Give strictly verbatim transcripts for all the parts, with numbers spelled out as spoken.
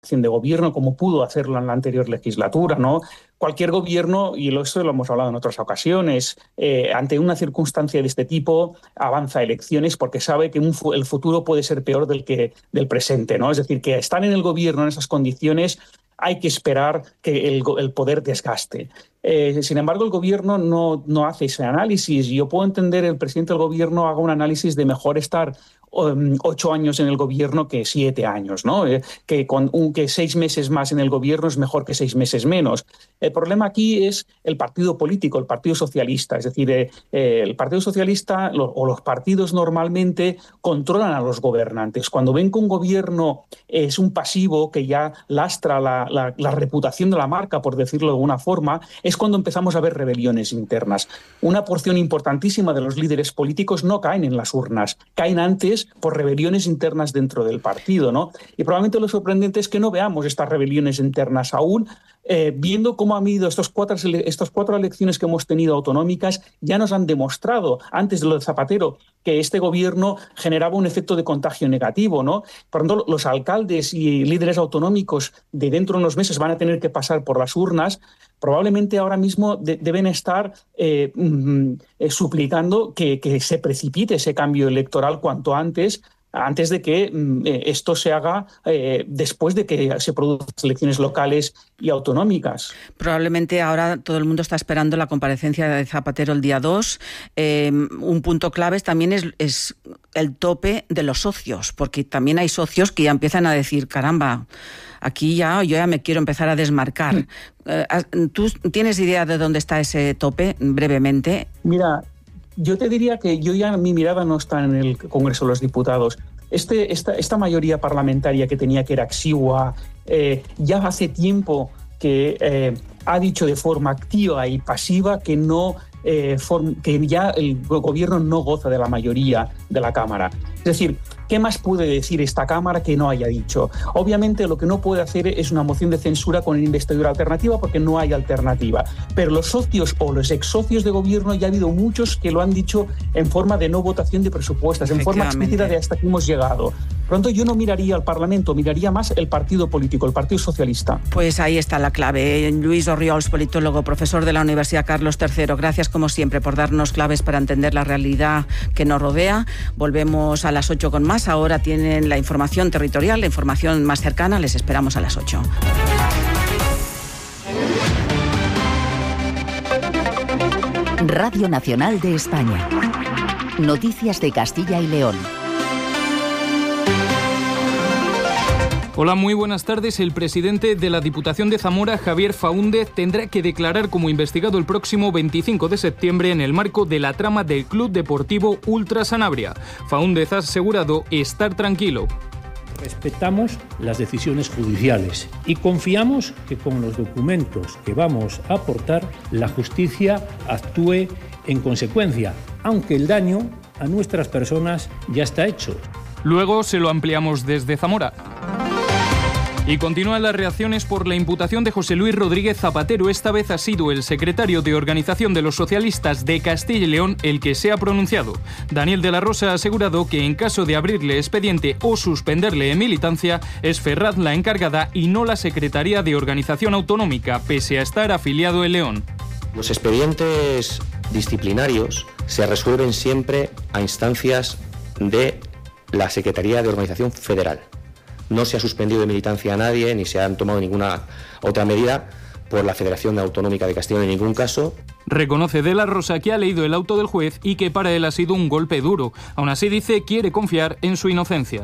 de gobierno como pudo hacerlo en la anterior legislatura, ¿no? Cualquier gobierno, y esto lo hemos hablado en otras ocasiones, eh, ante una circunstancia de este tipo avanza a elecciones porque sabe que un, el futuro puede ser peor del, que, del presente, ¿no? Es decir, que estar en el gobierno en esas condiciones hay que esperar que el, el poder desgaste. Eh, sin embargo, el gobierno no, no hace ese análisis. Yo puedo entender que el presidente del gobierno haga un análisis de mejor estar um, ocho años en el gobierno que siete años, ¿no? Eh, que, con un, que seis meses más en el gobierno es mejor que seis meses menos. El problema aquí es el partido político, el Partido Socialista. Es decir, eh, eh, el Partido Socialista lo, o los partidos normalmente controlan a los gobernantes. Cuando ven que un gobierno es un pasivo que ya lastra la, la, la reputación de la marca, por decirlo de alguna forma, es cuando empezamos a ver rebeliones internas. Una porción importantísima de los líderes políticos no caen en las urnas, caen antes por rebeliones internas dentro del partido, ¿no? Y probablemente lo sorprendente es que no veamos estas rebeliones internas aún, eh, viendo cómo han ido estos cuatro, estas cuatro elecciones que hemos tenido autonómicas, ya nos han demostrado, antes de lo de Zapatero, que este gobierno generaba un efecto de contagio negativo, ¿no? Por lo tanto, los alcaldes y líderes autonómicos de dentro de unos meses van a tener que pasar por las urnas. Probablemente ahora mismo de, deben estar eh, mm, eh, suplicando que, que se precipite ese cambio electoral cuanto antes, antes de que mm, eh, esto se haga eh, después de que se produzcan elecciones locales y autonómicas. Probablemente ahora todo el mundo está esperando la comparecencia de Zapatero el día dos. Eh, un punto clave también es, es el tope de los socios, porque también hay socios que ya empiezan a decir, caramba, aquí ya yo ya me quiero empezar a desmarcar. Eh, ¿Tú tienes idea de dónde está ese tope, brevemente? Mira, yo te diría que yo ya mi mirada no está en el Congreso de los Diputados. Este, esta, esta mayoría parlamentaria que tenía, que era exigua, eh, ya hace tiempo que eh, ha dicho de forma activa y pasiva que no eh, form, que ya el gobierno no goza de la mayoría de la Cámara. Es decir, ¿qué más puede decir esta Cámara que no haya dicho? Obviamente lo que no puede hacer es una moción de censura con investidura alternativa porque no hay alternativa. Pero los socios o los ex socios de gobierno ya ha habido muchos que lo han dicho en forma de no votación de presupuestos, en forma explícita de hasta aquí hemos llegado. Por lo tanto, yo no miraría al Parlamento, miraría más el partido político, el Partido Socialista. Pues ahí está la clave. Lluís Orriols, politólogo, profesor de la Universidad Carlos tercero. Gracias, como siempre, por darnos claves para entender la realidad que nos rodea. Volvemos a las ocho con más. Ahora tienen la información territorial, la información más cercana. Les esperamos a las ocho. Radio Nacional de España. Noticias de Castilla y León. Hola, muy buenas tardes. El presidente de la Diputación de Zamora, Javier Faúndez, tendrá que declarar como investigado el próximo veinticinco de septiembre en el marco de la trama del Club Deportivo Ultra Sanabria. Faúndez ha asegurado estar tranquilo. Respetamos las decisiones judiciales y confiamos que con los documentos que vamos a aportar, la justicia actúe en consecuencia, aunque el daño a nuestras personas ya está hecho. Luego se lo ampliamos desde Zamora. Y continúan las reacciones por la imputación de José Luis Rodríguez Zapatero. Esta vez ha sido el secretario de Organización de los Socialistas de Castilla y León el que se ha pronunciado. Daniel de la Rosa ha asegurado que en caso de abrirle expediente o suspenderle en militancia, es Ferraz la encargada y no la Secretaría de Organización Autonómica, pese a estar afiliado en León. Los expedientes disciplinarios se resuelven siempre a instancias de la Secretaría de Organización Federal. No se ha suspendido de militancia a nadie, ni se han tomado ninguna otra medida por la Federación Autonómica de Castilla y León en ningún caso. Reconoce de la Rosa que ha leído el auto del juez y que para él ha sido un golpe duro. Aún así dice quiere confiar en su inocencia.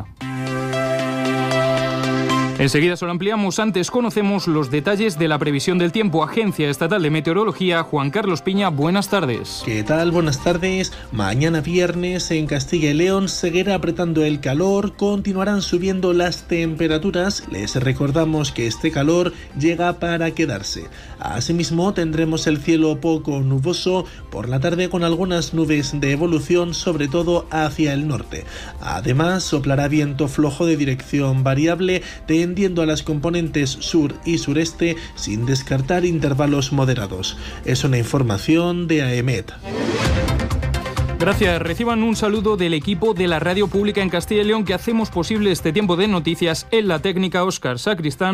Enseguida se lo ampliamos. Antes conocemos los detalles de la previsión del tiempo. Agencia Estatal de Meteorología, Juan Carlos Piña, buenas tardes. ¿Qué tal? Buenas tardes. Mañana viernes en Castilla y León seguirá apretando el calor, continuarán subiendo las temperaturas. Les recordamos que este calor llega para quedarse. Asimismo tendremos el cielo poco nuboso por la tarde con algunas nubes de evolución, sobre todo hacia el norte. Además soplará viento flojo de dirección variable, de tendiendo a las componentes sur y sureste sin descartar intervalos moderados. Es una información de AEMET. Gracias. Reciban un saludo del equipo de la Radio Pública en Castilla y León que hacemos posible este tiempo de noticias. En la técnica, Óscar Sacristán.